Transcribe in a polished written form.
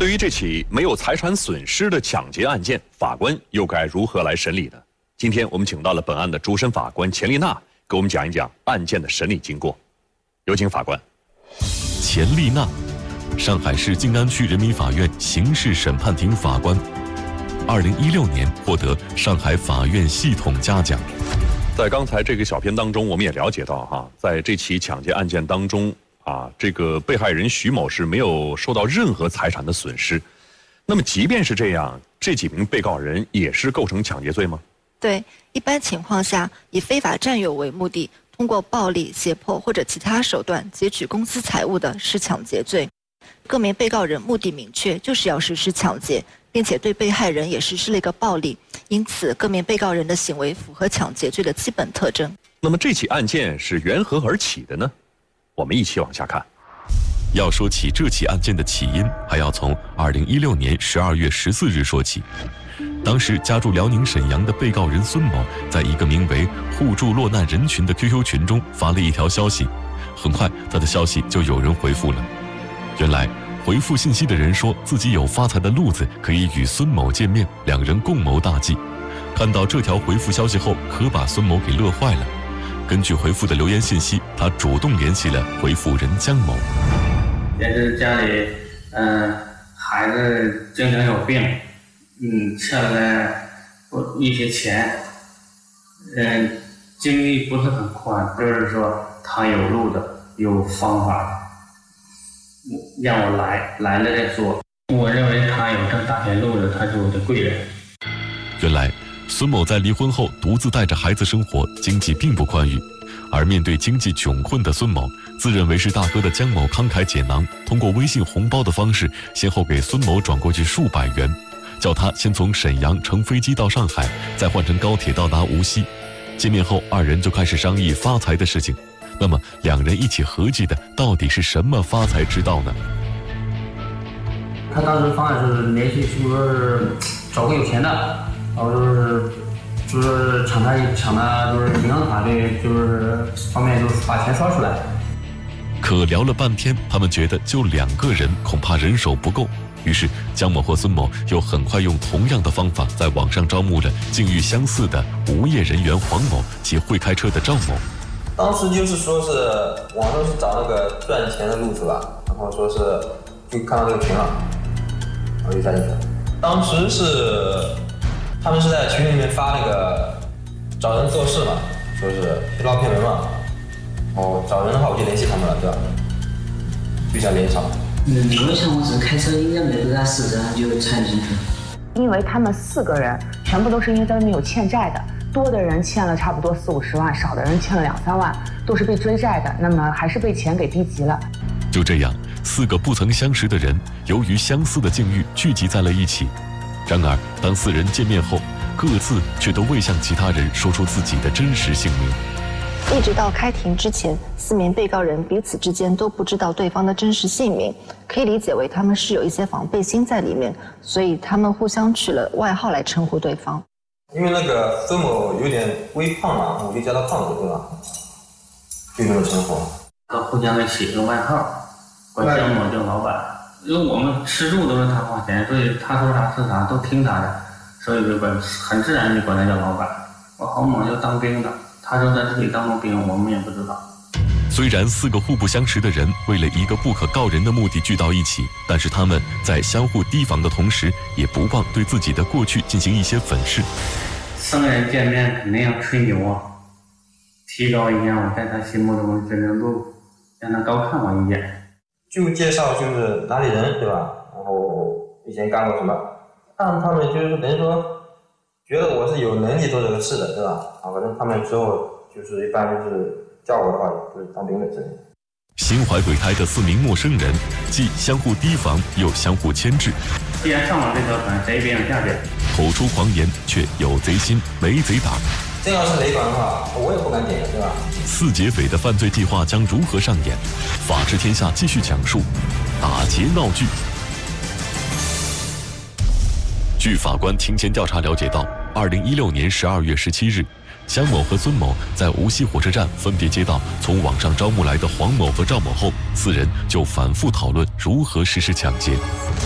对于这起没有财产损失的抢劫案件，法官又该如何来审理呢？今天我们请到了本案的主审法官钱丽娜，给我们讲一讲案件的审理经过。有请法官。 钱丽娜，上海市静安区人民法院刑事审判庭法官，2016年获得上海法院系统嘉奖。 在刚才这个小片当中，我们也了解到在这起抢劫案件当中这个被害人徐某是没有受到任何财产的损失。那么即便是这样，这几名被告人也是构成抢劫罪吗？ 对，一般情况下，以非法占有为目的，通过暴力、胁迫或者其他手段劫取公私财物的是抢劫罪。各名被告人目的明确，就是要实施抢劫，并且对被害人也实施了一个暴力，因此各名被告人的行为符合抢劫罪的基本特征。 那么这起案件是缘何而起的呢？我们一起往下看。 要说起这起案件的起因，还要从2016年12月14日说起。当时家住辽宁沈阳的被告人孙某，在一个名为“互助落难人群”的 QQ 群中发了一条消息，很快他的消息就有人回复了。原来回复信息的人说自己有发财的路子可以与孙某见面，两人共谋大计。看到这条回复消息后，可把孙某给乐坏了。根据回复的留言信息，他主动联系了回复人江某。 也是家里孩子经常有病，欠了一些钱，经济不是很宽，就是说他有路子有方法，让我来了再说。我认为他有这大钱路子，他是我的贵人。 原来孙某在离婚后独自带着孩子生活，经济并不宽裕。而面对经济窘困的孙某，自认为是大哥的江某慷慨解囊，通过微信红包的方式，先后给孙某转过去数百元，叫他先从沈阳乘飞机到上海，再换乘高铁到达无锡。见面后，二人就开始商议发财的事情。那么，两人一起合计的到底是什么发财之道呢？ 他当时方案是联系，就是说是找个有钱的，然后就是抢他就是银行卡的，就是方面就是把钱刷出来。 可聊了半天，他们觉得就2个人恐怕人手不够，于是江某和孙某又很快用同样的方法在网上招募了境遇相似的无业人员黄某及会开车的赵某。 当时就是说是网上是找那个赚钱的路子吧，然后说是就看到这个群了，然后就加进去了。当时是他们是在群里面发那个找人做事嘛，说是去捞偏门嘛，然后找人的话我就联系他们了，对吧？就这样联系上了。 我想我是开车应该没多大事，然后就掺进去了。 因为他们4个人全部都是因为在外面有欠债的，多的人欠了差不多40-50万，少的人欠了2、3万，都是被追债的，那么还是被钱给逼急了。 就这样，4个不曾相识的人，由于相似的境遇聚集在了一起。然而，当4人见面后，各自却都未向其他人说出自己的真实姓名。 一直到开庭之前，4名被告人彼此之间都不知道对方的真实姓名，可以理解为他们是有一些防备心在里面，所以他们互相取了外号来称呼对方。 因为那个孙某有点微胖嘛，我就叫他胖子，对吧？就这么称呼。 互相给起个外号，管江某叫老板。因为我们吃住都是他花钱，所以他说啥是啥，都听他的，所以就很自然就管他叫老板。我郝某就当兵的，他说在这里当过兵，我们也不知道。 虽然4个互不相识的人为了一个不可告人的目的聚到一起，但是他们在相互提防的同时，也不忘对自己的过去进行一些粉饰。 生人见面肯定要吹牛啊，提高一下我在他心目中的知名度，让他高看我一眼。 就介绍就是哪里人，对吧？然后以前干过什么，让他们就是等于说觉得我是有能力做这个事的，对吧？反正他们之后就是一般就是叫我的话就是当兵的之类的。 心怀鬼胎的4名陌生人，既相互提防又相互牵制。 既然上了这条船，谁也别想下去。 口出狂言，却有贼心没贼胆。 这要是雷管的话，我也不敢点，对吧 ？4劫匪的犯罪计划将如何上演？法治天下继续讲述打劫闹剧。据法官庭前调查了解到，2016年12月17日，江某和孙某在无锡火车站分别接到从网上招募来的黄某和赵某后，4人就反复讨论如何实施抢劫。